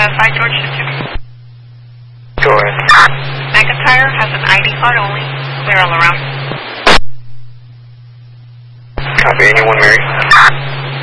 outside George District. Go ahead. McIntyre has an ID card only. Clear all around. Copy. Anyone, Mary?